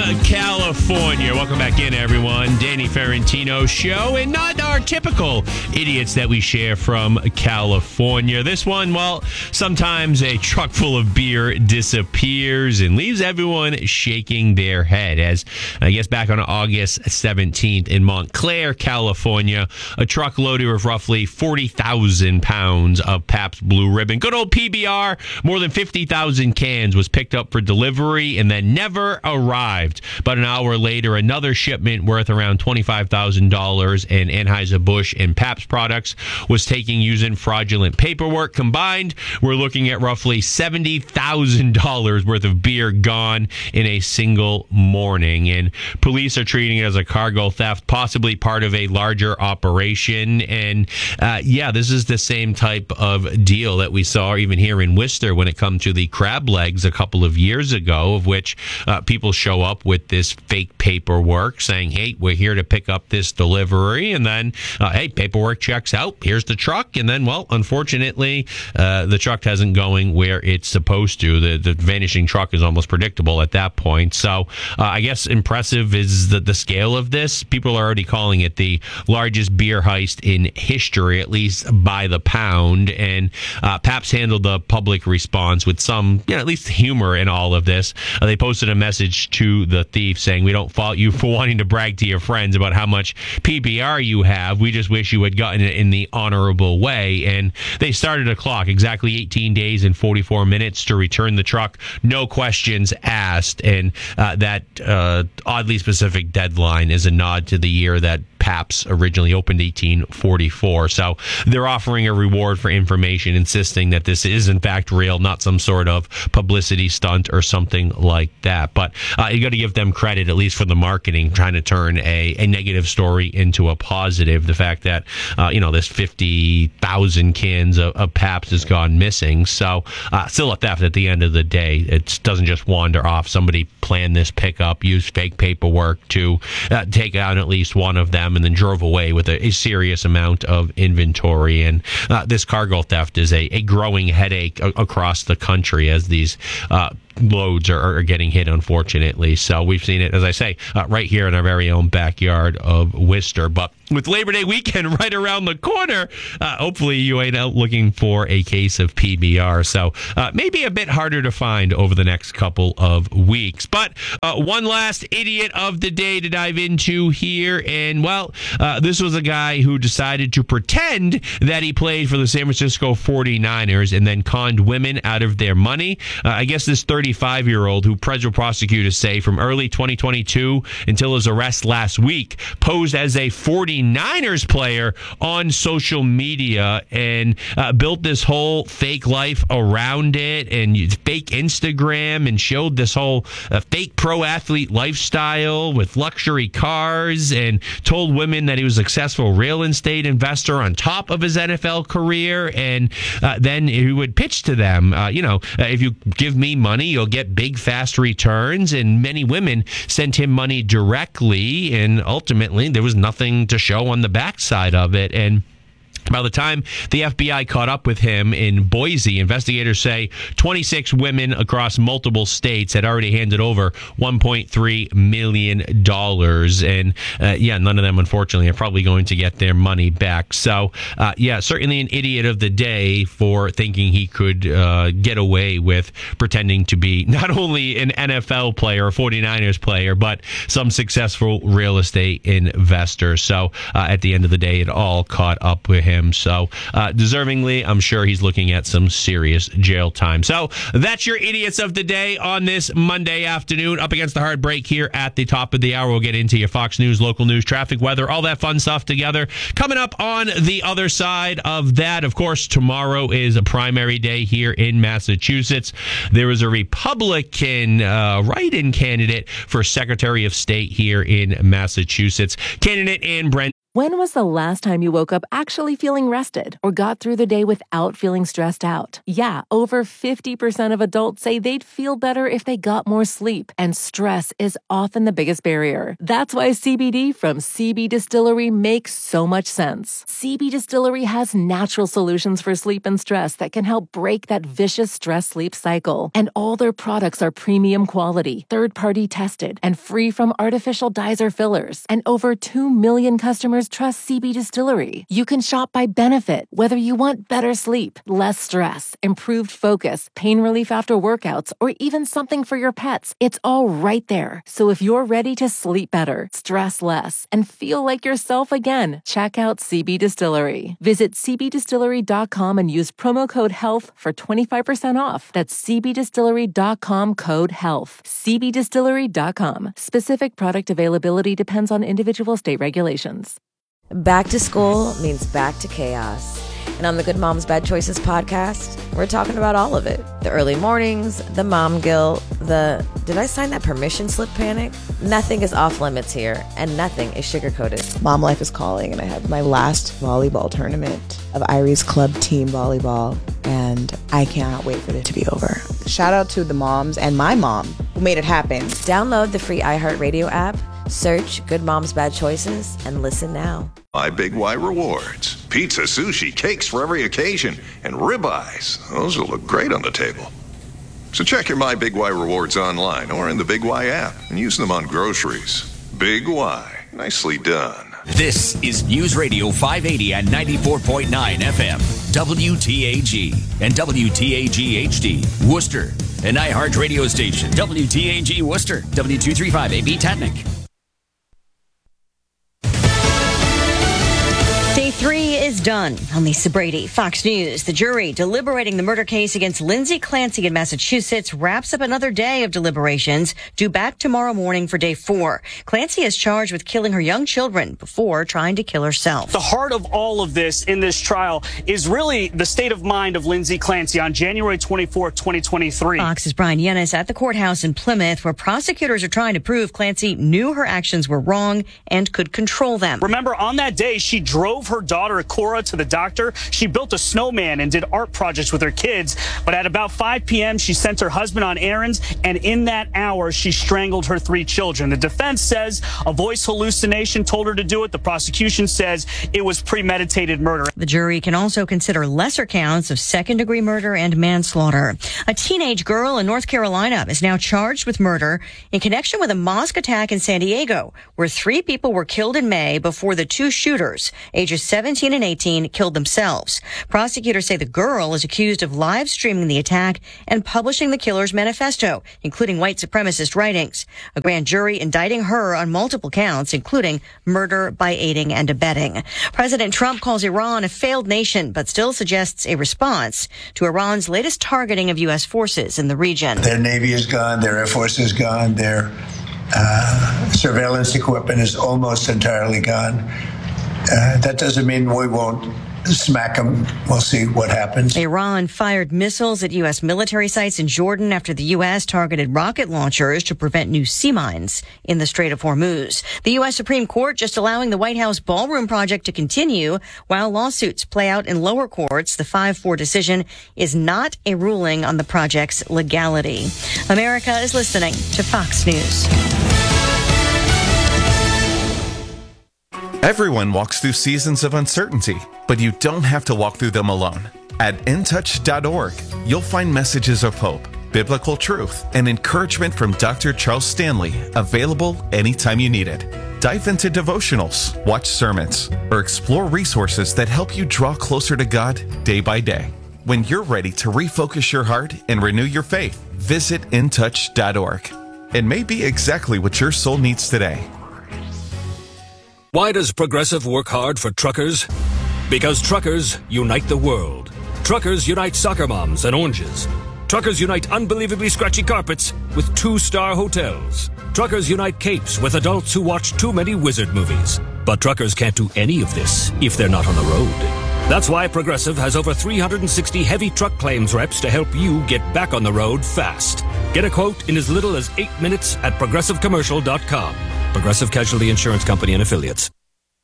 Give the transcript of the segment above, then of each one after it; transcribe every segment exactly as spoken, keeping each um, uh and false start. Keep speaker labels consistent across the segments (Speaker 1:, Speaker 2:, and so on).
Speaker 1: California. Welcome back in, everyone. Danny Ferrantino show, and not our typical idiots that we share from California. This one, well, sometimes a truck full of beer disappears and leaves everyone shaking their head. As I guess back on August seventeenth in Montclair, California, a truck loaded with roughly forty thousand pounds of Pabst Blue Ribbon, good old P B R, more than fifty thousand cans, was picked up for delivery and then never arrived. About an hour later, another shipment worth around twenty-five thousand dollars in Anheuser-Busch and Pabst products was taken using fraudulent paperwork. Combined, we're looking at roughly seventy thousand dollars worth of beer gone in a single morning. And police are treating it as a cargo theft, possibly part of a larger operation. And uh, yeah, this is the same type of deal that we saw even here in Worcester when it comes to the crab legs a couple of years ago, of which uh, people show up with this fake paperwork saying, hey, we're here to pick up this delivery. And then, uh, hey, paperwork checks out. Here's the truck. And then, well, unfortunately, uh, the truck hasn't going where it's supposed to. The, the vanishing truck is almost predictable at that point. So uh, I guess impressive is the, the scale of this. People are already calling it the largest beer heist in history, at least by the pound. And uh, Pabst handled the public response with some, you know, at least humor in all of this. Uh, they posted a message to the thief saying, we don't fault you for wanting to brag to your friends about how much P B R you have. We just wish you had gotten it in the honorable way. And they started a clock exactly eighteen days and forty-four minutes to return the truck. No questions asked. And uh, that uh, oddly specific deadline is a nod to the year that Pabst originally opened, eighteen forty-four. So they're offering a reward for information, insisting that this is in fact real, not some sort of publicity stunt or something like that. But uh, you got to give them credit, at least for the marketing, trying to turn a, a negative story into a positive. The fact that, uh, you know, this fifty thousand cans of, of Pabst has gone missing. So uh, still a theft at the end of the day. It doesn't just wander off. Somebody planned this pickup, used fake paperwork to uh, take out at least one of them, and then drove away with a, a serious amount of inventory. And uh, this cargo theft is a, a growing headache a- across the country as these uh, loads are, are getting hit, unfortunately. So we've seen it, as I say, uh, right here in our very own backyard of Worcester. But with Labor Day weekend right around the corner, uh, hopefully you ain't out looking for a case of P B R. So uh, maybe a bit harder to find over the next couple of weeks. But uh, one last idiot of the day to dive into here. And, well, uh, this was a guy who decided to pretend that he played for the San Francisco forty-niners and then conned women out of their money. Uh, I guess this thirty-five-year-old, who federal prosecutors say from early twenty twenty-two until his arrest last week, posed as a forty-niners player on social media and uh, built this whole fake life around it, and fake Instagram, and showed this whole uh, fake pro athlete lifestyle with luxury cars, and told women that he was a successful real estate investor on top of his N F L career. And uh, then he would pitch to them, uh, you know, uh, if you give me money, you'll get big, fast returns. And many women sent him money directly, and ultimately there was nothing to show on the backside of it. And by the time the F B I caught up with him in Boise, investigators say twenty-six women across multiple states had already handed over one point three million dollars. And uh, yeah, none of them, unfortunately, are probably going to get their money back. So uh, yeah, certainly an idiot of the day for thinking he could uh, get away with pretending to be not only an N F L player, a forty-niners player, but some successful real estate investor. So uh, at the end of the day, it all caught up with him. So uh, deservingly, I'm sure he's looking at some serious jail time. So that's your idiots of the day on this Monday afternoon. Up against the hard break here at the top of the hour. We'll get into your Fox News, local news, traffic, weather, all that fun stuff together. Coming up on the other side of that, of course, tomorrow is a primary day here in Massachusetts. There is a Republican uh, write-in candidate for Secretary of State here in Massachusetts. Candidate Anne Brent.
Speaker 2: When was the last time you woke up actually feeling rested or got through the day without feeling stressed out? Yeah, over fifty percent of adults say they'd feel better if they got more sleep, and stress is often the biggest barrier. That's why C B D from C B Distillery makes so much sense. C B Distillery has natural solutions for sleep and stress that can help break that vicious stress-sleep cycle. And all their products are premium quality, third-party tested, and free from artificial dyes or fillers. And over two million customers trust C B Distillery. You can shop by benefit, whether you want better sleep, less stress, improved focus, pain relief after workouts, or even something for your pets. It's all right there. So if you're ready to sleep better, stress less, and feel like yourself again, check out C B Distillery. Visit c b distillery dot com and use promo code HEALTH for twenty-five percent off. That's c b distillery dot com code HEALTH. c b distillery dot com. Specific product availability depends on individual state regulations.
Speaker 3: Back to school means back to chaos. And on the Good Moms Bad Choices podcast, we're talking about all of it. The early mornings, the mom guilt, the did I sign that permission slip panic? Nothing is off limits here, and nothing is sugar-coated.
Speaker 4: Mom life is calling, and I have my last volleyball tournament of Irie's club team volleyball, and I cannot wait for it to be over. Shout out to the moms and my mom who made it happen.
Speaker 3: Download the free iHeartRadio app, search Good Moms Bad Choices, and listen now.
Speaker 5: My Big Y Rewards. Pizza, sushi, cakes for every occasion, and ribeyes. Those will look great on the table. So check your My Big Y Rewards online or in the Big Y app and use them on groceries. Big Y. Nicely done.
Speaker 6: This is News Radio five eighty and ninety-four point nine F M, W T A G, and W T A G H D, Worcester, an iHeart radio station, W T A G Worcester, W two thirty-five A B Tatnick.
Speaker 7: Day three is done on Lisa Brady, Fox News. The jury deliberating the murder case against Lindsay Clancy in Massachusetts wraps up another day of deliberations, due back tomorrow morning for day four. Clancy is charged with killing her young children before trying to kill herself.
Speaker 8: The heart of all of this in this trial is really the state of mind of Lindsay Clancy on January twenty-fourth, twenty twenty-three.
Speaker 7: Fox's Brian Yennis at the courthouse in Plymouth, where prosecutors are trying to prove Clancy knew her actions were wrong and could control them.
Speaker 8: Remember, on that day, she drove her daughter Cora to the doctor. She built a snowman and did art projects with her kids. But at about five p.m., she sent her husband on errands, and in that hour, she strangled her three children. The defense says a voice hallucination told her to do it. The prosecution says it was premeditated murder.
Speaker 7: The jury can also consider lesser counts of second-degree murder and manslaughter. A teenage girl in North Carolina is now charged with murder in connection with a mosque attack in San Diego, where three people were killed in May before the two shooters, ages seventeen and eighteen, killed themselves. Prosecutors say the girl is accused of live streaming the attack and publishing the killer's manifesto, including white supremacist writings. A grand jury indicting her on multiple counts, including murder by aiding and abetting. President Trump calls Iran a failed nation, but still suggests a response to Iran's latest targeting of U S forces in the region.
Speaker 9: Their Navy is gone, their Air Force is gone, their uh, surveillance equipment is almost entirely gone. Uh, that doesn't mean we won't smack them. We'll see what happens.
Speaker 7: Iran fired missiles at U S military sites in Jordan after the U S targeted rocket launchers to prevent new sea mines in the Strait of Hormuz. The U S Supreme Court just allowing the White House ballroom project to continue while lawsuits play out in lower courts. The five four decision is not a ruling on the project's legality. America is listening to Fox News.
Speaker 10: Everyone walks through seasons of uncertainty, but you don't have to walk through them alone. At in touch dot org, you'll find messages of hope, biblical truth, and encouragement from Doctor Charles Stanley, available anytime you need it. Dive into devotionals, watch sermons, or explore resources that help you draw closer to God day by day. When you're ready to refocus your heart and renew your faith, visit in touch dot org. It may be exactly what your soul needs today.
Speaker 11: Why does Progressive work hard for truckers? Because truckers unite the world. Truckers unite soccer moms and oranges. Truckers unite unbelievably scratchy carpets with two-star hotels. Truckers unite capes with adults who watch too many wizard movies. But truckers can't do any of this if they're not on the road. That's why Progressive has over three hundred sixty heavy truck claims reps to help you get back on the road fast. Get a quote in as little as eight minutes at progressive commercial dot com. Progressive Casualty Insurance Company and Affiliates.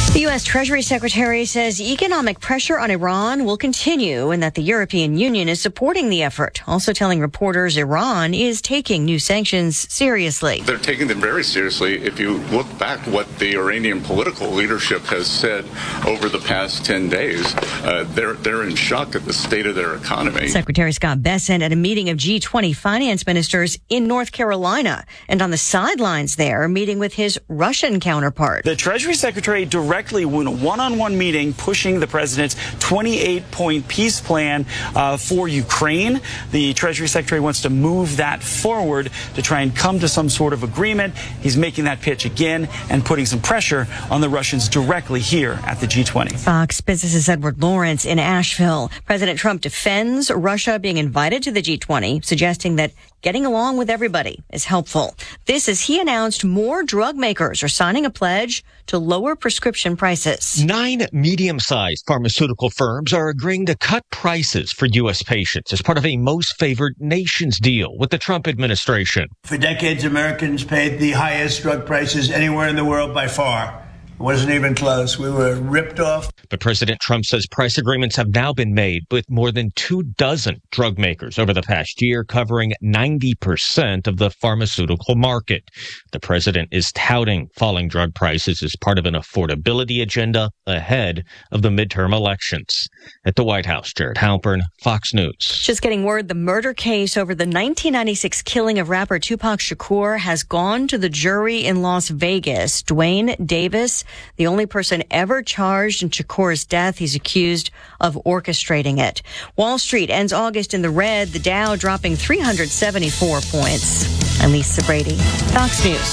Speaker 7: The U S. Treasury Secretary says economic pressure on Iran will continue and that the European Union is supporting the effort, also telling reporters Iran is taking new sanctions seriously.
Speaker 12: They're taking them very seriously. If you look back what the Iranian political leadership has said over the past ten days, uh, they're, they're in shock at the state of their economy.
Speaker 7: Secretary Scott Bessent at a meeting of G twenty finance ministers in North Carolina and on the sidelines there meeting with his Russian counterpart.
Speaker 8: The Treasury Secretary directly went a one-on-one meeting pushing the president's twenty-eight point peace plan uh, for Ukraine. The Treasury Secretary wants to move that forward to try and come to some sort of agreement. He's making that pitch again and putting some pressure on the Russians directly here at the G twenty.
Speaker 7: Fox Business's Edward Lawrence in Asheville. President Trump defends Russia being invited to the G twenty, suggesting that getting along with everybody is helpful. This as he announced more drug makers are signing a pledge to lower prescription prices.
Speaker 13: Nine medium-sized pharmaceutical firms are agreeing to cut prices for U S patients as part of a most favored nations deal with the Trump administration.
Speaker 9: For decades, Americans paid the highest drug prices anywhere in the world by far. It wasn't even close. We were ripped off.
Speaker 13: But President Trump says price agreements have now been made with more than two dozen drug makers over the past year, covering ninety percent of the pharmaceutical market. The president is touting falling drug prices as part of an affordability agenda ahead of the midterm elections. At the White House, Jared Halpern, Fox News.
Speaker 7: Just getting word the murder case over the nineteen ninety-six killing of rapper Tupac Shakur has gone to the jury in Las Vegas. Dwayne Davis, the only person ever charged in Shakur's death, he's accused of orchestrating it. Wall Street ends August in the red, the Dow dropping three hundred seventy-four points. I'm Lisa Brady, Fox News.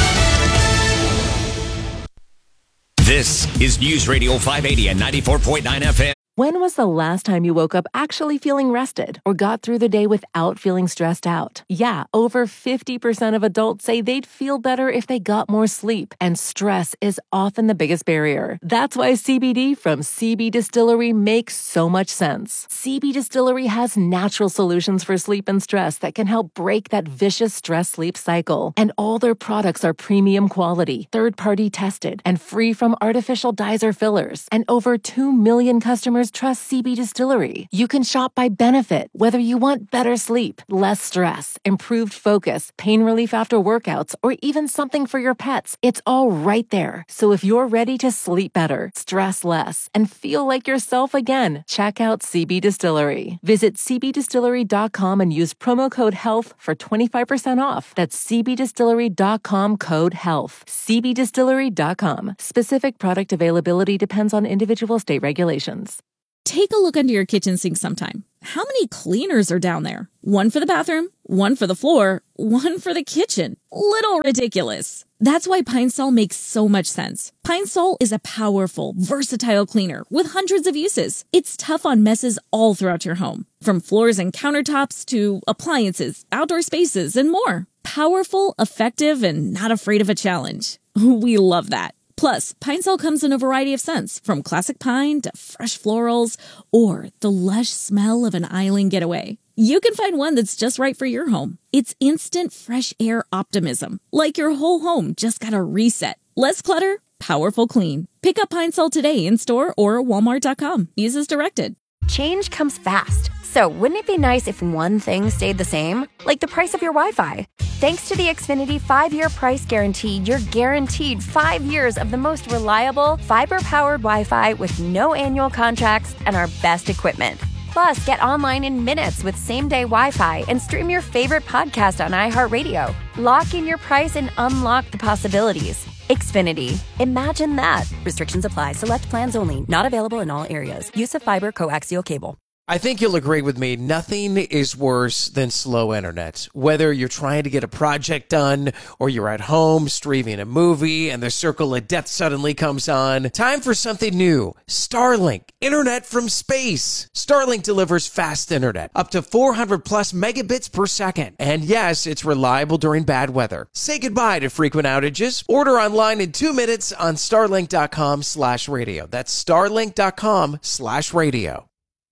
Speaker 6: This is News Radio five eighty and ninety-four point nine F M.
Speaker 2: When was the last time you woke up actually feeling rested or got through the day without feeling stressed out? Yeah, over fifty percent of adults say they'd feel better if they got more sleep, and stress is often the biggest barrier. That's why C B D from C B Distillery makes so much sense. C B Distillery has natural solutions for sleep and stress that can help break that vicious stress-sleep cycle. And all their products are premium quality, third-party tested, and free from artificial dyes or fillers. And over two million customers trust C B Distillery. You can shop by benefit, whether you want better sleep, less stress, improved focus, pain relief after workouts, or even something for your pets. It's all right there. So if you're ready to sleep better, stress less, and feel like yourself again, check out C B Distillery. Visit c b distillery dot com and use promo code HEALTH for twenty-five percent off. That's c b distillery dot com code HEALTH. c b distillery dot com. Specific product availability depends on individual state regulations.
Speaker 14: Take a look under your kitchen sink sometime. How many cleaners are down there? One for the bathroom, one for the floor, one for the kitchen. Little ridiculous. That's why Pine Sol makes so much sense. Pine Sol is a powerful, versatile cleaner with hundreds of uses. It's tough on messes all throughout your home, from floors and countertops to appliances, outdoor spaces, and more. Powerful, effective, and not afraid of a challenge. We love that. Plus, Pine Sol comes in a variety of scents, from classic pine to fresh florals or the lush smell of an island getaway. You can find one that's just right for your home. It's instant fresh air optimism, like your whole home just got a reset. Less clutter, powerful clean. Pick up Pine Sol today in store or walmart dot com. Use as directed.
Speaker 15: Change comes fast. So wouldn't it be nice if one thing stayed the same? Like the price of your Wi-Fi. Thanks to the Xfinity five-year price guarantee, you're guaranteed five years of the most reliable, fiber-powered Wi-Fi with no annual contracts and our best equipment. Plus, get online in minutes with same-day Wi-Fi and stream your favorite podcast on iHeartRadio. Lock in your price and unlock the possibilities. Xfinity. Imagine that. Restrictions apply. Select plans only. Not available in all areas. Use of fiber coaxial cable.
Speaker 16: I think you'll agree with me. Nothing is worse than slow internet. Whether you're trying to get a project done or you're at home streaming a movie and the circle of death suddenly comes on. Time for something new. Starlink. Internet from space. Starlink delivers fast internet. Up to four hundred plus megabits per second. And yes, it's reliable during bad weather. Say goodbye to frequent outages. Order online in two minutes on starlink.com slash radio. That's starlink.com slash radio.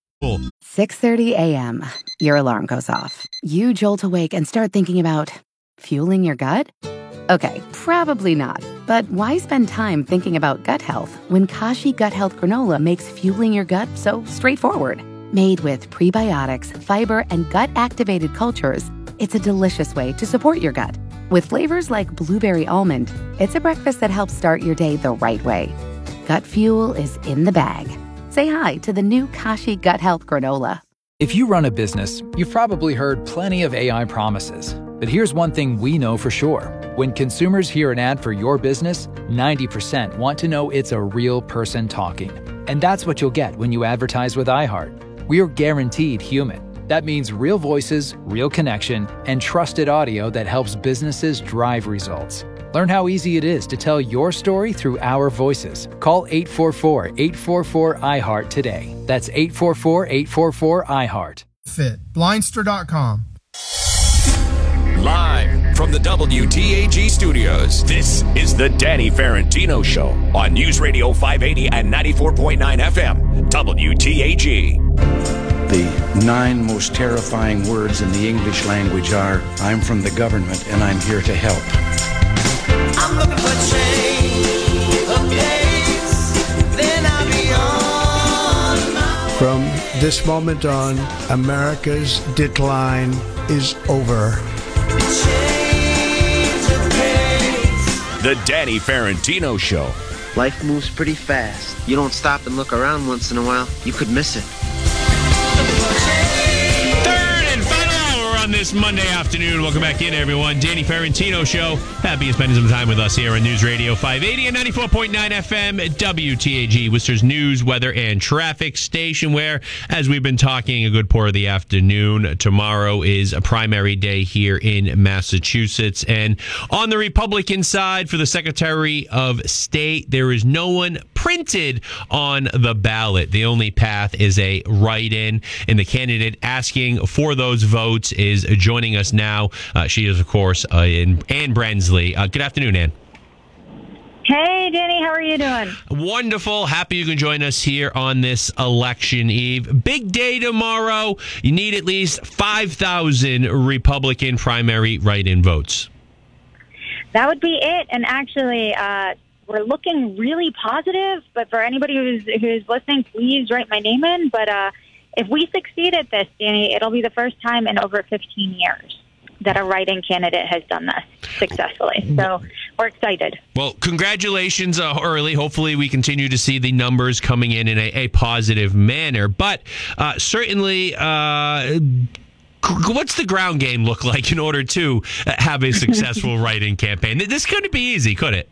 Speaker 17: six thirty a.m. Your alarm goes off. You jolt awake and start thinking about fueling your gut? Okay, probably not. But why spend time thinking about gut health when Kashi Gut Health Granola makes fueling your gut so straightforward? Made with prebiotics, fiber, and gut-activated cultures, it's a delicious way to support your gut. With flavors like blueberry almond, it's a breakfast that helps start your day the right way. Gut fuel is in the bag. Say hi to the new Kashi Gut Health Granola.
Speaker 18: If you run a business, you've probably heard plenty of A I promises. But here's one thing we know for sure. When consumers hear an ad for your business, ninety percent want to know it's a real person talking. And that's what you'll get when you advertise with iHeart. We are guaranteed human. That means real voices, real connection, and trusted audio that helps businesses drive results. Learn how easy it is to tell your story through our voices. Call eight four four, eight four four, I heart today. That's eight four four, eight four four, I heart.
Speaker 19: Fit. Blindster dot com.
Speaker 6: Live from the W T A G studios, this is the Danny Ferentino Show on News Radio five eighty and ninety-four point nine F M, W T A G.
Speaker 20: The nine most terrifying words in the English language are, I'm from the government and I'm here to help.
Speaker 21: I'm looking for change, a pace, then I'll be on my way.
Speaker 9: From this moment on, America's decline is over.
Speaker 6: The Danny Ferentino Show.
Speaker 22: Life moves pretty fast. You don't stop and look around once in a while, you could miss it.
Speaker 1: On this Monday afternoon. Welcome back in, everyone. Danny Ferentino Show. Happy to spend some time with us here on News Radio five eighty and ninety-four point nine F M, W T A G, Worcester's news, weather, and traffic station, where, as we've been talking a good part of the afternoon, tomorrow is a primary day here in Massachusetts. And on the Republican side, for the Secretary of State, there is no one printed on the ballot. The only path is a write-in, and the candidate asking for those votes is joining us now. Uh, she is, of course, uh, in Ann Brensley. Uh, good afternoon, Ann.
Speaker 23: Hey, Danny. How are you doing?
Speaker 1: Wonderful. Happy you can join us here on this election eve. Big day tomorrow. You need at least five thousand Republican primary write-in votes.
Speaker 23: That would be it. And actually, uh, we're looking really positive. But for anybody who's, who's listening, please write my name in. But uh, if we succeed at this, Danny, it'll be the first time in over fifteen years that a write-in candidate has done this successfully. So we're excited.
Speaker 1: Well, congratulations uh, early. Hopefully we continue to see the numbers coming in in a, a positive manner. But uh, certainly, uh, what's the ground game look like in order to have a successful write-in campaign? This couldn't be easy, could it?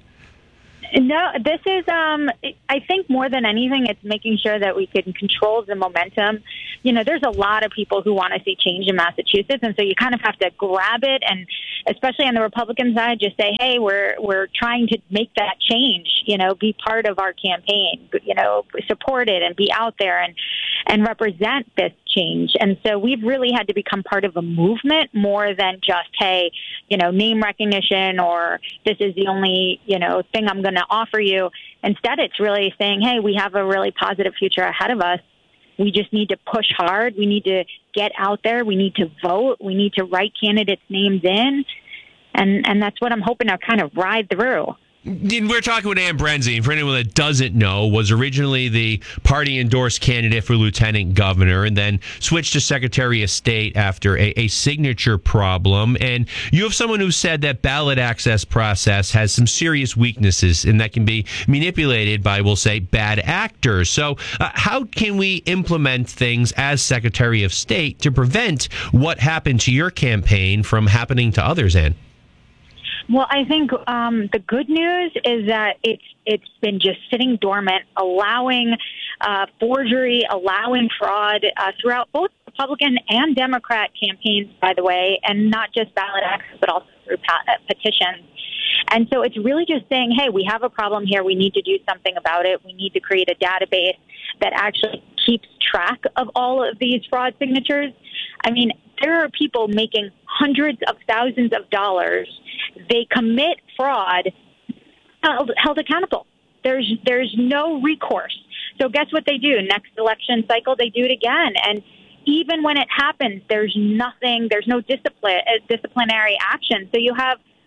Speaker 23: No, this is, um, I think more than anything, it's making sure that we can control the momentum. You know, there's a lot of people who want to see change in Massachusetts, and so you kind of have to grab it, and especially on the Republican side, just say, hey, we're we're trying to make that change, you know, be part of our campaign, you know, support it and be out there and, and represent this change. And so we've really had to become part of a movement more than just, hey, you know, name recognition or this is the only, you know, thing I'm going to offer you. Instead, it's really saying, hey, we have a really positive future ahead of us. We just need to push hard. We need to get out there. We need to vote. We need to write candidates' names in. And, and that's what I'm hoping to kind of ride through.
Speaker 1: We're talking with Ann Brensley, and for anyone that doesn't know, was originally the party-endorsed candidate for lieutenant governor and then switched to Secretary of State after a, a signature problem. And you have someone who said that ballot access process has some serious weaknesses and that can be manipulated by, we'll say, bad actors. So uh, how can we implement things as Secretary of State to prevent what happened to your campaign from happening to others, Ann?
Speaker 23: Well, I think um, the good news is that it's it's been just sitting dormant, allowing uh, forgery, allowing fraud uh, throughout both Republican and Democrat campaigns, by the way, and not just ballot access, but also through petitions. And so it's really just saying, hey, we have a problem here. We need to do something about it. We need to create a database that actually keeps track of all of these fraud signatures. I mean, there are people making hundreds of thousands of dollars. They commit fraud, held, held accountable. There's there's no recourse. So guess what they do? Next election cycle, they do it again. And even when it happens, there's nothing, there's no discipline, uh, disciplinary action. So you have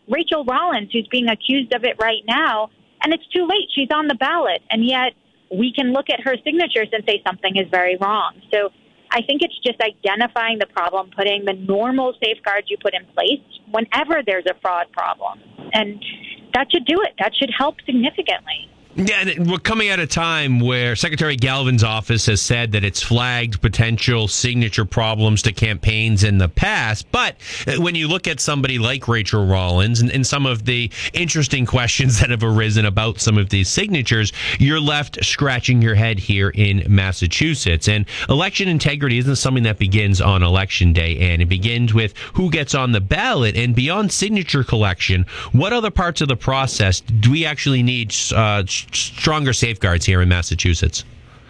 Speaker 23: Rachel Rollins, who's being accused of it right now, and it's too late. She's on the ballot, and yet we can look at her signatures and say something is very wrong. So I think it's just identifying the problem, putting the normal safeguards you put in place whenever there's a fraud problem. And that should do it. That should help significantly.
Speaker 1: Yeah, and we're coming at a time where Secretary Galvin's office has said that it's flagged potential signature problems to campaigns in the past. But when you look at somebody like Rachel Rollins and, and some of the interesting questions that have arisen about some of these signatures, you're left scratching your head here in Massachusetts. And election integrity isn't something that begins on election day, and it begins with who gets on the ballot. And beyond signature collection, what other parts of the process do we actually need uh, stronger safeguards here in Massachusetts?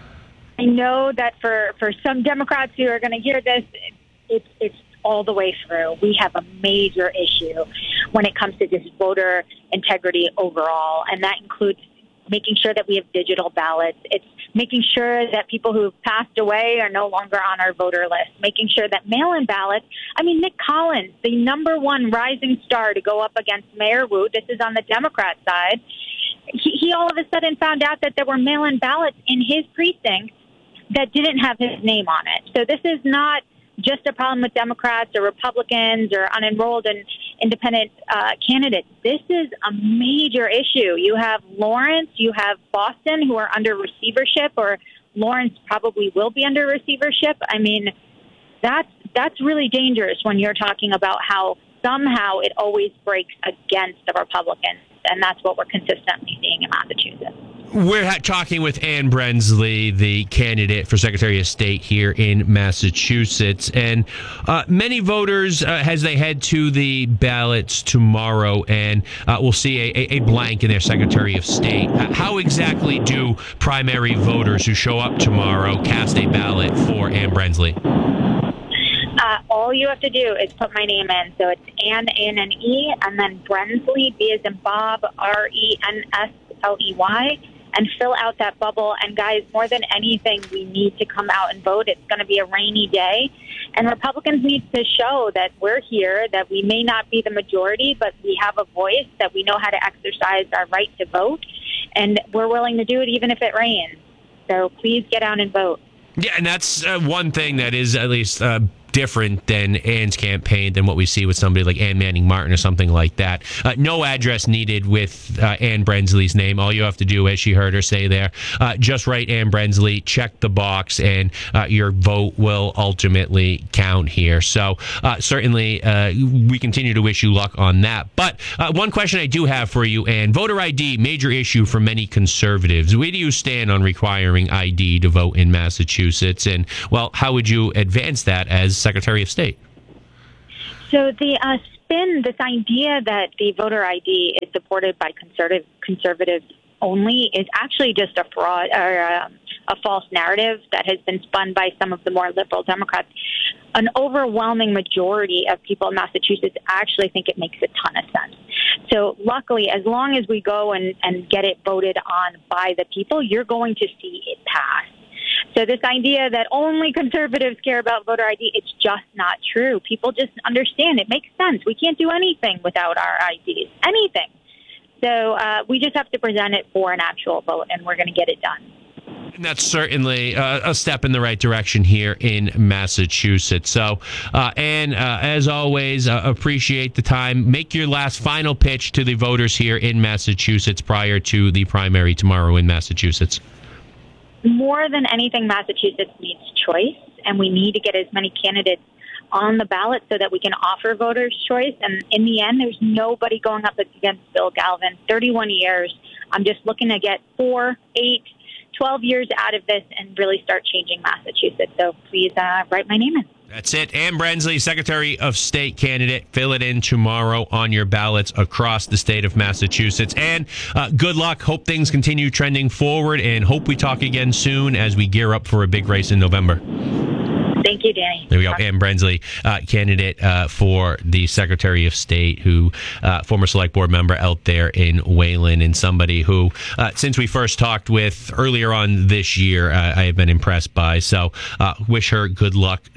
Speaker 23: I know that for, for some Democrats who are going to hear this, it's, it's all the way through. We have a major issue when it comes to just voter integrity overall, and that includes making sure that we have digital ballots. It's making sure that people who have passed away are no longer on our voter list, making sure that mail-in ballots, I mean, Nick Collins, the number one rising star to go up against Mayor Wu, this is on the Democrat side, He, he all of a sudden found out that there were mail-in ballots in his precinct that didn't have his name on it. So this is not just a problem with Democrats or Republicans or unenrolled and independent uh, candidates. This is a major issue. You have Lawrence, you have Boston, who are under receivership, or Lawrence probably will be under receivership. I mean, that's that's really dangerous when you're talking about how somehow it always breaks against the Republicans. And that's what we're consistently seeing in Massachusetts.
Speaker 1: We're ha- talking with Anne Brensley, the candidate for Secretary of State here in Massachusetts. And uh, many voters, uh, as they head to the ballots tomorrow, and uh, will see a, a blank in their Secretary of State. Uh, how exactly do primary voters who show up tomorrow cast a ballot for Anne Brensley?
Speaker 23: Uh, all you have to do is put my name in. So it's Anne, A N N E, and then Brensley, B as in Bob, R E N S L E Y, and fill out that bubble. And guys, more than anything, we need to come out and vote. It's going to be a rainy day. And Republicans need to show that we're here, that we may not be the majority, but we have a voice, that we know how to exercise our right to vote. And we're willing to do it even if it rains. So please get out and vote.
Speaker 1: Yeah, and that's uh, one thing that is at least uh, different than Anne's campaign, than what we see with somebody like Ann Manning Martin or something like that. Uh, no address needed with uh, Anne Brensley's name. All you have to do, as she heard her say there, uh, just write Anne Brensley, check the box, and uh, your vote will ultimately count here. So uh, certainly uh, we continue to wish you luck on that. But uh, one question I do have for you, Anne, voter I D, major issue for many conservatives. Where do you stand on requiring I D to vote in Massachusetts? And, well, how would you advance that as Secretary of State?
Speaker 23: So the uh, spin, this idea that the voter I D is supported by conservative conservatives only, is actually just a fraud or a, a false narrative that has been spun by some of the more liberal Democrats. An overwhelming majority of people in Massachusetts actually think it makes a ton of sense. So luckily, as long as we go and, and get it voted on by the people, you're going to see it pass. So this idea that only conservatives care about voter I D, it's just not true. People just understand it makes sense. We can't do anything without our I Ds, anything. So uh, we just have to present it for an actual vote, and we're going to get it done.
Speaker 1: And that's certainly uh, a step in the right direction here in Massachusetts. So, uh, Anne, uh, as always, uh, appreciate the time. Make your last final pitch to the voters here in Massachusetts prior to the primary tomorrow in Massachusetts.
Speaker 23: More than anything, Massachusetts needs choice, and we need to get as many candidates on the ballot so that we can offer voters choice. And in the end, there's nobody going up against Bill Galvin. thirty-one years. I'm just looking to get four, eight, twelve years out of this and really start changing Massachusetts. So please uh, write my name in.
Speaker 1: That's it. Anne Brensley, Secretary of State candidate. Fill it in tomorrow on your ballots across the state of Massachusetts. And uh, good luck. Hope things continue trending forward, and hope we talk again soon as we gear up for a big race in November.
Speaker 23: Thank you, Danny.
Speaker 1: There we go. Anne Brensley, uh, candidate uh, for the Secretary of State, who uh, former select board member out there in Wayland, and somebody who, uh, since we first talked with earlier on this year, uh, I have been impressed by. So uh, wish her good luck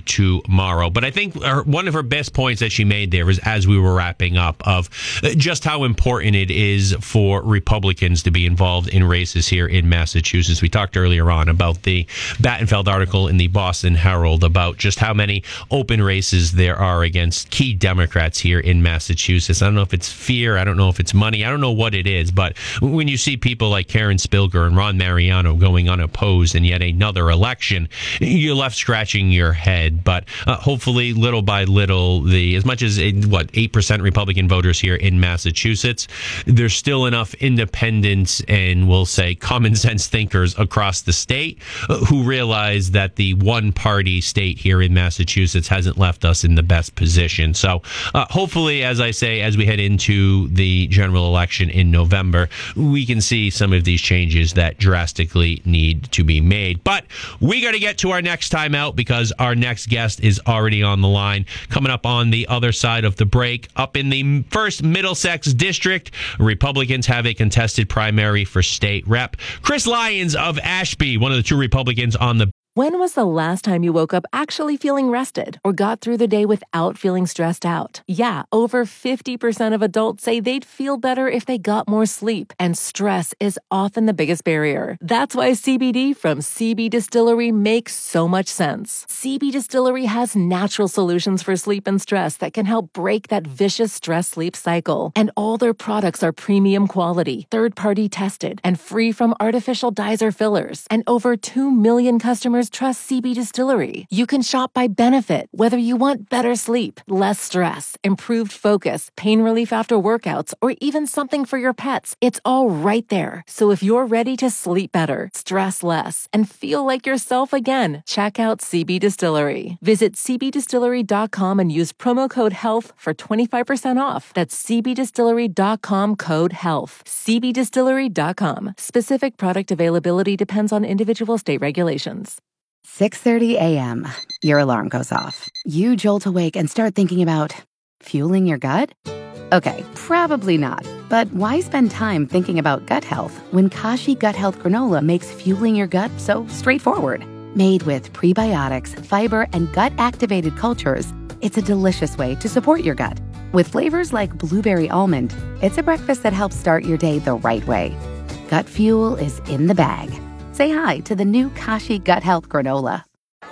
Speaker 1: tomorrow. But I think her, one of her best points that she made there was, as we were wrapping up, of just how important it is for Republicans to be involved in races here in Massachusetts. We talked earlier on about the Battenfeld article in the Boston Herald about just how many open races there are against key Democrats here in Massachusetts. I don't know if it's fear. I don't know if it's money. I don't know what it is. But when you see people like Karen Spilker and Ron Mariano going unopposed in yet another election, you're left scratching your head. But uh, hopefully, little by little, the as much as, what, eight percent Republican voters here in Massachusetts, there's still enough independents and, we'll say, common sense thinkers across the state uh, who realize that the one-party state here in Massachusetts hasn't left us in the best position. So uh, hopefully, as I say, as we head into the general election in November, we can see some of these changes that drastically need to be made. But we got to get to our next time out because our next guest is already on the line. Coming up on the other side of the break, up in the first Middlesex District, Republicans have a contested primary for state rep. Chris Lyons of Ashby, one of the two Republicans on the
Speaker 2: When was the last time you woke up actually feeling rested or got through the day without feeling stressed out? Yeah, over fifty percent of adults say they'd feel better if they got more sleep, and stress is often the biggest barrier. That's why C B D from C B Distillery makes so much sense. C B Distillery has natural solutions for sleep and stress that can help break that vicious stress-sleep cycle. And all their products are premium quality, third-party tested, and free from artificial dyes or fillers. And over two million customers trust C B Distillery. You can shop by benefit, whether you want better sleep, less stress, improved focus, pain relief after workouts, or even something for your pets. It's all right there. So if you're ready to sleep better, stress less, and feel like yourself again, check out C B Distillery. Visit c b distillery dot com and use promo code HEALTH for twenty-five percent off. That's c b distillery dot com code HEALTH. c b distillery dot com. Specific product availability depends on individual state regulations.
Speaker 17: six thirty a.m. Your alarm goes off. You jolt awake and start thinking about fueling your gut? Okay, probably not. But why spend time thinking about gut health when Kashi Gut Health Granola makes fueling your gut so straightforward? Made with prebiotics, fiber, and gut-activated cultures, it's a delicious way to support your gut. With flavors like blueberry almond, it's a breakfast that helps start your day the right way. Gut fuel is in the bag. Say hi to the new Kashi Gut Health Granola.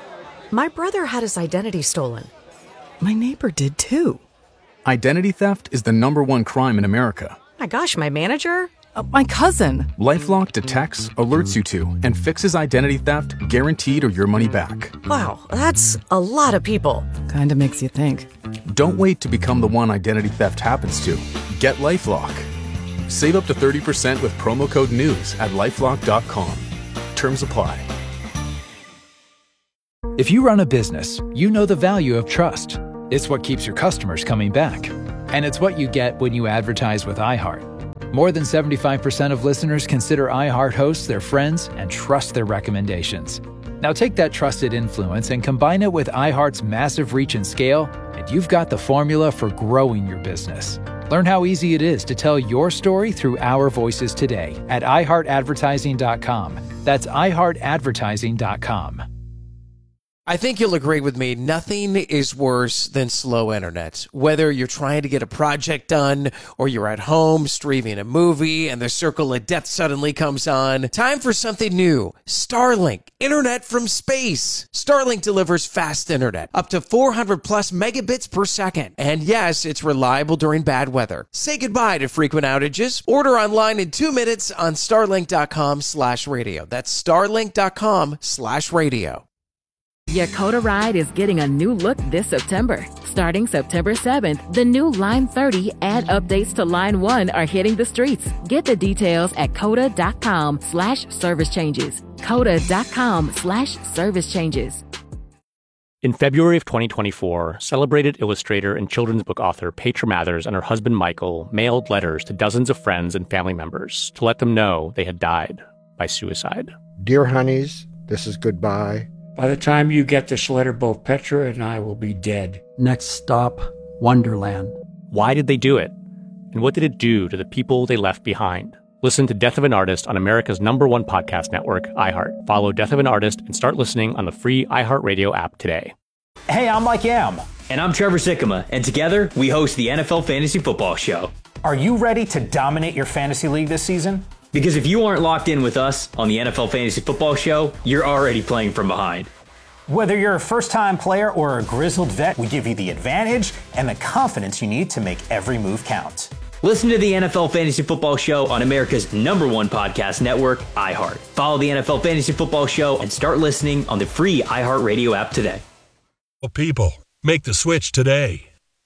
Speaker 3: My brother had his identity stolen. My neighbor did too.
Speaker 4: Identity theft is the number one crime in America.
Speaker 3: My gosh, my manager? Uh, my cousin.
Speaker 4: LifeLock detects, alerts you to, and fixes identity theft guaranteed or your money back.
Speaker 3: Wow, that's a lot of people. Kinda makes you think.
Speaker 4: Don't wait to become the one identity theft happens to. Get LifeLock. Save up to thirty percent with promo code NEWS at lifelock dot com. Terms apply.
Speaker 18: If you run a business, you know the value of trust. It's what keeps your customers coming back. And it's what you get when you advertise with iHeart. More than seventy-five percent of listeners consider iHeart hosts their friends and trust their recommendations. Now take that trusted influence and combine it with iHeart's massive reach and scale, and you've got the formula for growing your business. Learn how easy it is to tell your story through our voices today at i heart advertising dot com. That's i heart advertising dot com.
Speaker 16: I think you'll agree with me. Nothing is worse than slow internet. Whether you're trying to get a project done or you're at home streaming a movie and the circle of death suddenly comes on, time for something new. Starlink, internet from space. Starlink delivers fast internet, up to four hundred plus megabits per second. And yes, it's reliable during bad weather. Say goodbye to frequent outages. Order online in two minutes on starlink dot com slash radio. That's starlink dot com slash radio.
Speaker 5: Yakota Ride is getting a new look this September. Starting September seventh, the new Line thirty and updates to Line one are hitting the streets. Get the details at coda dot com slash service changes. coda dot com slash service changes.
Speaker 24: In February of twenty twenty-four, celebrated illustrator and children's book author Petra Mathers and her husband Michael mailed letters to dozens of friends and family members to let them know they had died by suicide.
Speaker 25: Dear honeys, this is goodbye.
Speaker 26: By the time you get this letter, both Petra and I will be dead.
Speaker 27: Next stop, Wonderland.
Speaker 24: Why did they do it? And what did it do to the people they left behind? Listen to Death of an Artist on America's number one podcast network, iHeart. Follow Death of an Artist and start listening on the free iHeartRadio app today.
Speaker 7: Hey, I'm Mike Yam.
Speaker 8: And I'm Trevor Sikkema, and together we host the N F L Fantasy Football Show.
Speaker 7: Are you ready to dominate your fantasy league this season?
Speaker 8: Because if you aren't locked in with us on the N F L Fantasy Football Show, you're already playing from behind.
Speaker 7: Whether you're a first-time player or a grizzled vet, we give you the advantage and the confidence you need to make every move count.
Speaker 8: Listen to the N F L Fantasy Football Show on America's number one podcast network, iHeart. Follow the N F L Fantasy Football Show and start listening on the free iHeartRadio app today.
Speaker 10: People, make the switch today.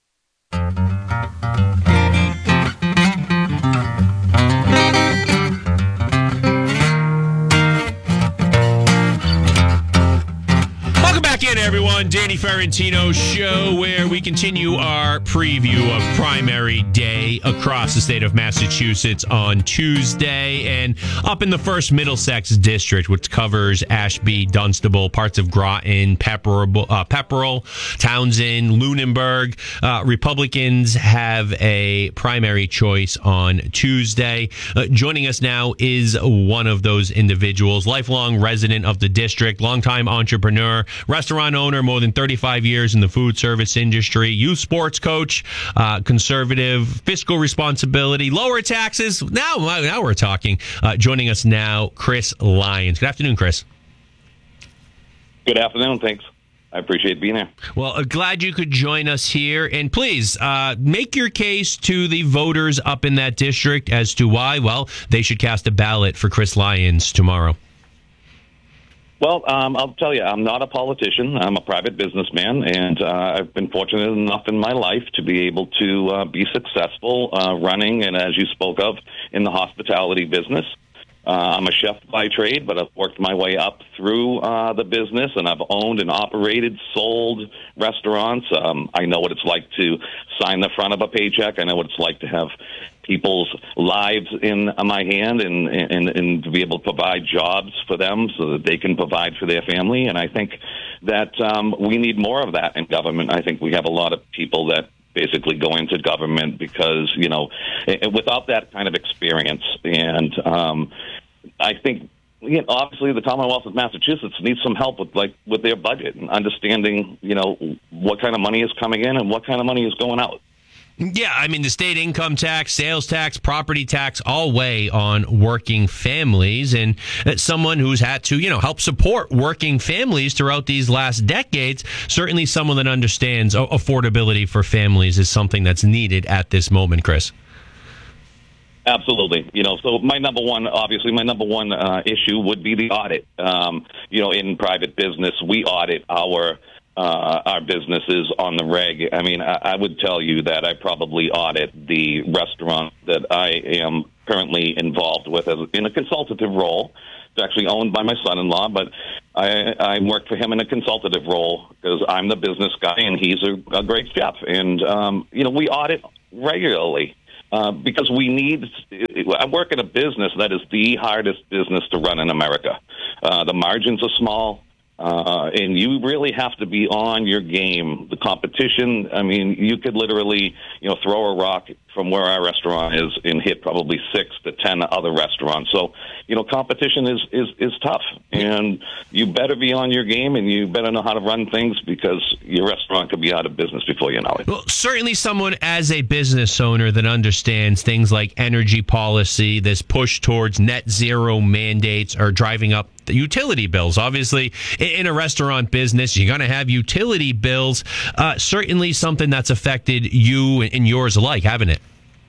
Speaker 1: Again, everyone, Danny Ferrantino Show, where we continue our preview of primary day across the state of Massachusetts on Tuesday. And up in the first Middlesex District, which covers Ashby, Dunstable, parts of Groton, Pepperell, uh, Pepperell Townsend, Lunenburg, uh, Republicans have a primary choice on Tuesday. Uh, joining us now is one of those individuals, lifelong resident of the district, longtime entrepreneur, restaurant owner, more than thirty-five years in the food service industry, youth sports coach, uh, conservative, fiscal responsibility, lower taxes. Now, now we're talking. Uh, joining us now, Chris Lyons. Good afternoon, Chris.
Speaker 11: Good afternoon. Thanks. I appreciate being here.
Speaker 1: Well, uh, glad you could join us here. And please, uh, make your case to the voters up in that district as to why, well, they should cast a ballot for Chris Lyons tomorrow.
Speaker 11: Well, um, I'll tell you, I'm not a politician. I'm a private businessman, and uh, I've been fortunate enough in my life to be able to uh, be successful uh, running, and as you spoke of, in the hospitality business. Uh, I'm a chef by trade, but I've worked my way up through uh, the business, and I've owned and operated, sold restaurants. Um, I know what it's like to sign the front of a paycheck. I know what it's like to have people's lives in my hand and, and, and to be able to provide jobs for them so that they can provide for their family. And I think that um, we need more of that in government. I think we have a lot of people that basically go into government because, you know, without that kind of experience. And um, I think, you know, obviously the Commonwealth of Massachusetts needs some help with, like, with their budget and understanding, you know, what kind of money is coming in and what kind of money is going out.
Speaker 1: Yeah, I mean, the state income tax, sales tax, property tax all weigh on working families. And someone who's had to, you know, help support working families throughout these last decades, certainly someone that understands affordability for families is something that's needed at this moment, Chris.
Speaker 11: Absolutely. You know, so my number one, obviously, my number one uh, issue would be the audit. Um, you know, in private business, we audit our Uh, our businesses on the reg. I mean, I, I would tell you that I probably audit the restaurant that I am currently involved with as, in a consultative role. It's actually owned by my son-in-law, but I, I work for him in a consultative role because I'm the business guy and he's a, a great chef. And, um, you know, we audit regularly. Uh, because we need, I work in a business that is the hardest business to run in America. Uh, the margins are small. Uh, and you really have to be on your game. The competition, I mean, you could literally, you know, throw a rock from where our restaurant is and hit probably six to ten other restaurants. So, you know, competition is, is, is tough. And you better be on your game and you better know how to run things because your restaurant could be out of business before you know it.
Speaker 1: Well, certainly someone as a business owner that understands things like energy policy, this push towards net zero mandates are driving up the utility bills. Obviously, in a restaurant business, you're going to have utility bills. Uh, certainly something that's affected you and yours alike, haven't it?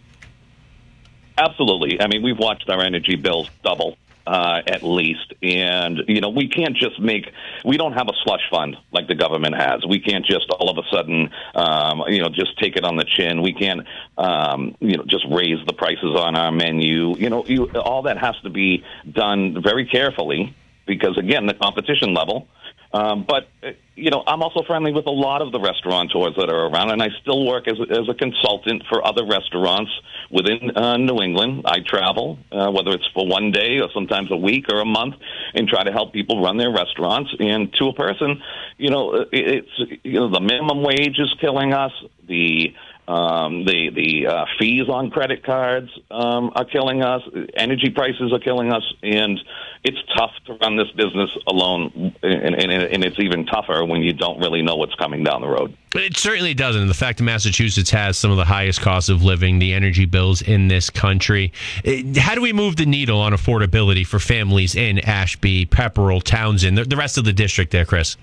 Speaker 11: Absolutely. I mean, we've watched our energy bills double uh, at least. And, you know, we can't just make, we don't have a slush fund like the government has. We can't just all of a sudden, um, you know, just take it on the chin. We can't, um, you know, just raise the prices on our menu. You know, you, all that has to be done very carefully because, again, the competition level. Um, but, you know, I'm also friendly with a lot of the restaurateurs that are around, and I still work as a, as a consultant for other restaurants within uh, New England. I travel, uh, whether it's for one day or sometimes a week or a month, and try to help people run their restaurants. And to a person, you know, it's, you know, the minimum wage is killing us. The Um, the the uh, fees on credit cards um, are killing us. Energy prices are killing us, and it's tough to run this business alone, and, and, and it's even tougher when you don't really know what's coming down the road.
Speaker 1: It certainly doesn't. The fact that Massachusetts has some of the highest costs of living, the energy bills in this country. How do we move the needle on affordability for families in Ashby, Pepperell, Townsend, the rest of the district there, Chris?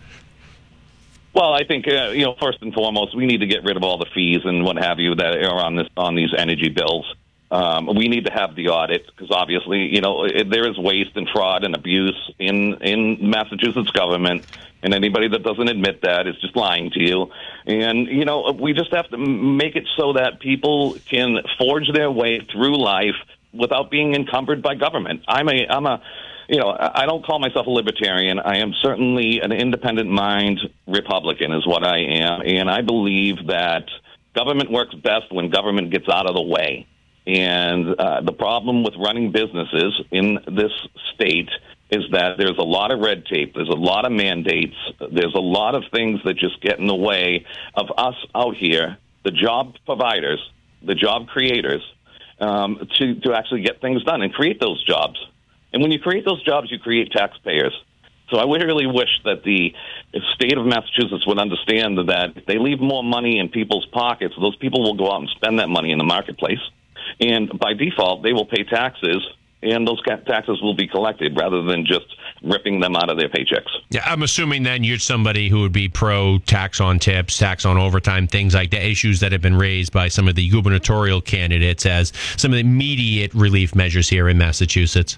Speaker 11: Well, I think uh, you know, first and foremost, we need to get rid of all the fees and what have you that are on this on these energy bills. Um, we need to have the audit because obviously, you know, it, there is waste and fraud and abuse in, in Massachusetts government, and anybody that doesn't admit that is just lying to you. And, you know, we just have to make it so that people can forge their way through life without being encumbered by government. I'm a, I'm a, you know, I don't call myself a libertarian. I am certainly an independent mind Republican is what I am, and I believe that government works best when government gets out of the way. And uh, the problem with running businesses in this state is that there's a lot of red tape, there's a lot of mandates, there's a lot of things that just get in the way of us out here, the job providers, the job creators, um, to, to actually get things done and create those jobs. And when you create those jobs, you create taxpayers. So I really wish that the state of Massachusetts would understand that if they leave more money in people's pockets, those people will go out and spend that money in the marketplace. And by default, they will pay taxes, and those taxes will be collected rather than just ripping them out of their paychecks.
Speaker 1: Yeah, I'm assuming then you're somebody who would be pro tax on tips, tax on overtime, things like that, issues that have been raised by some of the gubernatorial candidates as some of the immediate relief measures here in Massachusetts.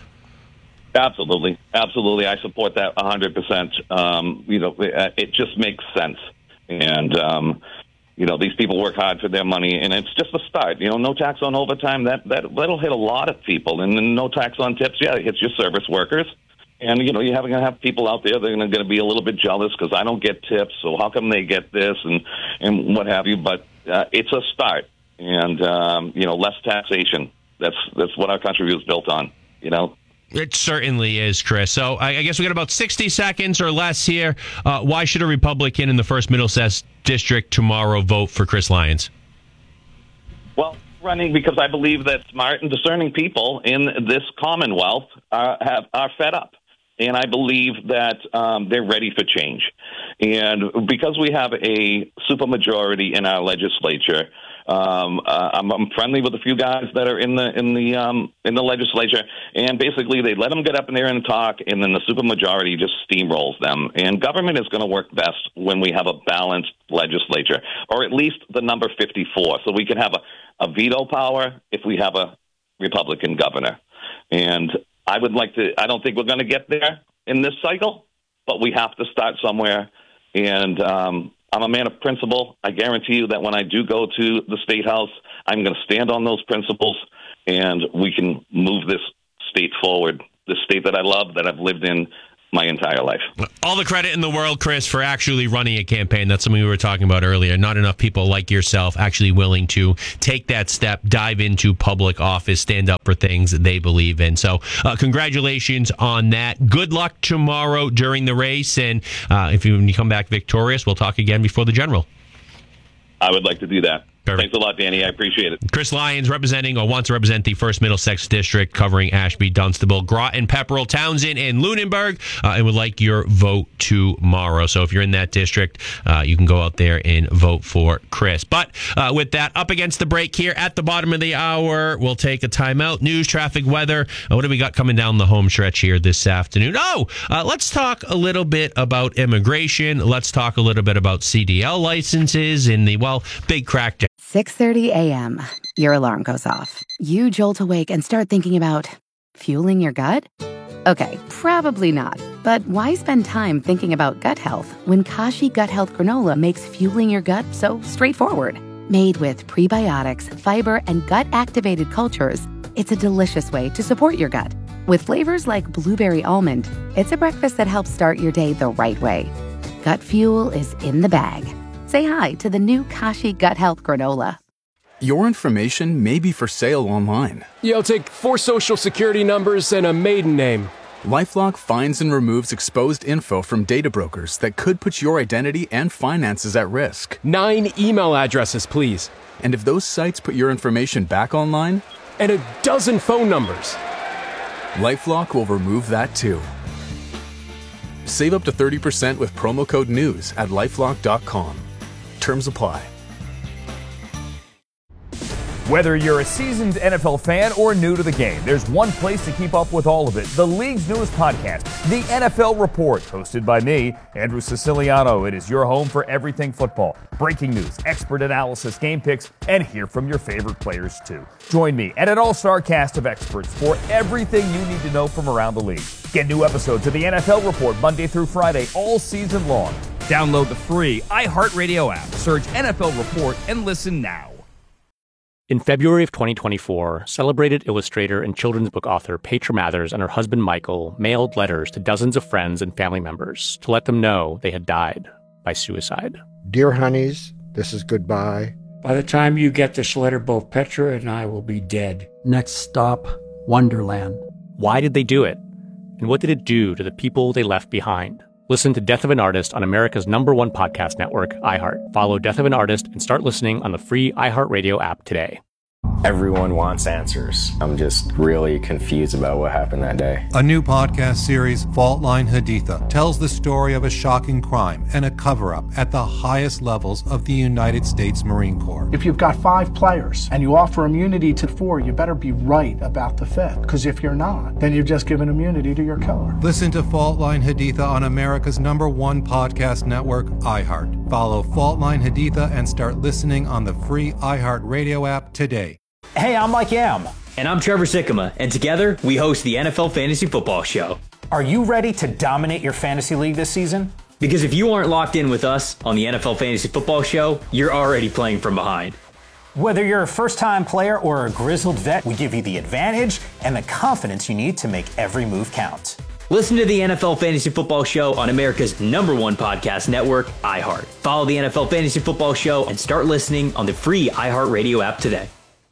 Speaker 11: Absolutely. Absolutely. I support that one hundred percent. Um, you know, it, it just makes sense. And, um, you know, these people work hard for their money, and it's just a start. You know, no tax on overtime, that, that, that'll hit a lot of people. And then no tax on tips, yeah, it hits your service workers. And, you know, you're going to have people out there that are going to be a little bit jealous because I don't get tips, so how come they get this and, and what have you. But uh, it's a start. And, um, you know, less taxation. That's, that's what our country was built on, you know.
Speaker 1: It certainly is, Chris. So I guess we got about sixty seconds or less here. Uh, why should a Republican in the first Middlesex District tomorrow vote for Chris Lyons?
Speaker 11: Well, running because I believe that smart and discerning people in this Commonwealth are, have, are fed up. And I believe that um, they're ready for change. And because we have a supermajority in our legislature, Um, uh, I'm, I'm friendly with a few guys that are in the in the um, in the legislature, and basically they let them get up in there and talk, and then the supermajority just steamrolls them. And government is going to work best when we have a balanced legislature, or at least the number fifty-four, so we can have a, a veto power if we have a Republican governor. And I would like to. I don't think we're going to get there in this cycle, but we have to start somewhere. And um, I'm a man of principle. I guarantee you that when I do go to the State House, I'm going to stand on those principles, and we can move this state forward, the state that I love, that I've lived in my entire life.
Speaker 1: All the credit in the world, Chris, for actually running a campaign. That's something we were talking about earlier. Not enough people like yourself actually willing to take that step, dive into public office, stand up for things that they believe in. So uh, congratulations on that. Good luck tomorrow during the race. And uh, if you, when you come back victorious, we'll talk again before the general.
Speaker 11: I would like to do that.
Speaker 1: Perfect.
Speaker 11: Thanks a lot, Danny. I appreciate it.
Speaker 1: Chris Lyons representing or wants to represent the first Middlesex District covering Ashby, Dunstable, Groton, Pepperell, Townsend, and Lunenburg, uh, and would like your vote tomorrow. So if you're in that district, uh, you can go out there and vote for Chris. But uh, with that, up against the break here at the bottom of the hour, we'll take a timeout. News, traffic, weather. Uh, what do we got coming down the home stretch here this afternoon? Oh, uh, let's talk a little bit about immigration. Let's talk a little bit about C D L licenses and the, well, big crackdown.
Speaker 17: six thirty a.m. Your alarm goes off. You jolt awake and start thinking about fueling your gut? Okay, probably not. But why spend time thinking about gut health when Kashi Gut Health Granola makes fueling your gut so straightforward? Made with prebiotics, fiber, and gut-activated cultures, it's a delicious way to support your gut. With flavors like blueberry almond, it's a breakfast that helps start your day the right way. Gut fuel is in the bag. Say hi to the new Kashi Gut Health Granola.
Speaker 4: Your information may be for sale online.
Speaker 12: Yeah, I'll take four social security numbers and a maiden name.
Speaker 4: LifeLock finds and removes exposed info from data brokers that could put your identity and finances at risk.
Speaker 12: Nine email addresses, please.
Speaker 4: And if those sites put your information back online?
Speaker 12: And a dozen phone numbers.
Speaker 4: LifeLock will remove that too. Save up to thirty percent with promo code NEWS at lifelock dot com. Terms apply.
Speaker 9: Whether you're a seasoned N F L fan or new to the game, there's one place to keep up with all of it. The league's newest podcast, The N F L Report, hosted by me, Andrew Siciliano. It is your home for everything football. Breaking news, expert analysis, game picks, and hear from your favorite players too. Join me and an all-star cast of experts for everything you need to know from around the league. Get new episodes of The N F L Report Monday through Friday all season long. Download the free iHeartRadio app, search N F L Report, and listen now.
Speaker 24: In February of twenty twenty-four, celebrated illustrator and children's book author Petra Mathers and her husband Michael mailed letters to dozens of friends and family members to let them know they had died by suicide.
Speaker 25: Dear honeys, this is goodbye.
Speaker 26: By the time you get this letter, both Petra and I will be dead.
Speaker 27: Next stop, Wonderland.
Speaker 24: Why did they do it? And what did it do to the people they left behind? Listen to Death of an Artist on America's number one podcast network, iHeart. Follow Death of an Artist and start listening on the free iHeartRadio app today.
Speaker 13: Everyone wants answers. I'm just really confused about what happened that day.
Speaker 14: A new podcast series, Fault Line Haditha, tells the story of a shocking crime and a cover-up at the highest levels of the United States Marine Corps.
Speaker 15: If you've got five players and you offer immunity to four, you better be right about the fifth. Because if you're not, then you've just given immunity to your killer.
Speaker 14: Listen to Fault Line Haditha on America's number one podcast network, iHeart. Follow Fault Line Haditha and start listening on the free iHeartRadio app today.
Speaker 7: Hey, I'm Mike Yam.
Speaker 8: And I'm Trevor Sikkema, and together we host the N F L Fantasy Football Show.
Speaker 7: Are you ready to dominate your fantasy league this season?
Speaker 8: Because if you aren't locked in with us on the N F L Fantasy Football Show, you're already playing from behind.
Speaker 7: Whether you're a first-time player or a grizzled vet, we give you the advantage and the confidence you need to make every move count.
Speaker 8: Listen to the N F L Fantasy Football Show on America's number one podcast network, iHeart. Follow the N F L Fantasy Football Show and start listening on the free iHeartRadio app today.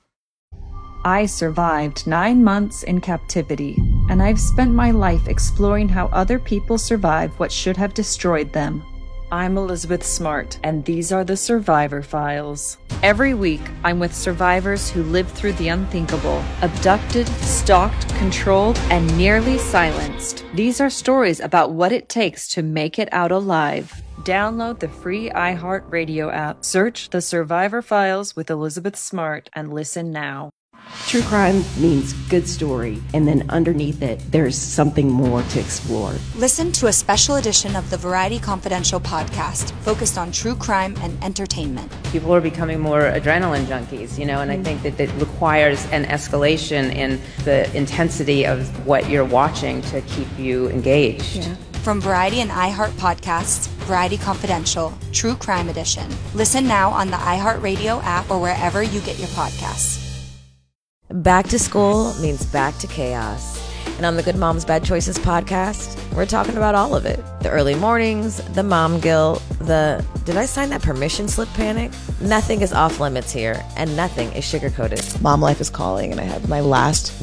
Speaker 19: I survived nine months in captivity, and I've spent my life exploring how other people survived what should have destroyed them. I'm Elizabeth Smart, and these are the Survivor Files. Every week, I'm with survivors who lived through the unthinkable, abducted, stalked, controlled, and nearly silenced. These are stories about what it takes to make it out alive. Download the free iHeartRadio app, search The Survivor Files with Elizabeth Smart, and listen now.
Speaker 20: True crime means good story, and then underneath it, there's something more to explore.
Speaker 21: Listen to a special edition of the Variety Confidential podcast focused on true crime and entertainment.
Speaker 28: People are becoming more adrenaline junkies, you know, and I think that it requires an escalation in the intensity of what you're watching to keep you engaged.
Speaker 21: Yeah. From Variety and iHeart Podcasts, Variety Confidential, True Crime Edition. Listen now on the iHeartRadio app or wherever you get your podcasts.
Speaker 29: Back to school means back to chaos. And on the Good Moms Bad Choices podcast, we're talking about all of it. The early mornings, the mom guilt, the did I sign that permission slip panic? Nothing is off limits here, and nothing is sugar-coated.
Speaker 30: Mom life is calling, and I have my last